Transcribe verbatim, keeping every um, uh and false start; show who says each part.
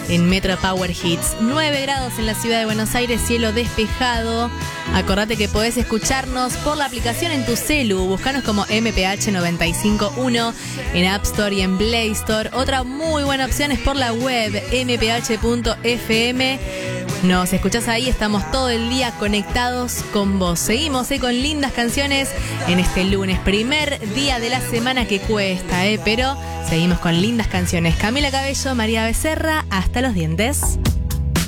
Speaker 1: en Metro Power Hits. nueve grados en la ciudad de Buenos Aires, cielo despejado. Acordate que podés escucharnos por la aplicación en tu celu. Buscanos como M P H noventa y cinco punto uno en App Store y en Play Store. Otra muy buena opción es por la web m p h punto f m. Nos escuchás ahí, estamos todo el día conectados con vos. Seguimos eh, con lindas canciones en este lunes, primer día de la semana que cuesta, eh, pero seguimos con lindas canciones. Camila Cabello, María Becerra, hasta los dientes.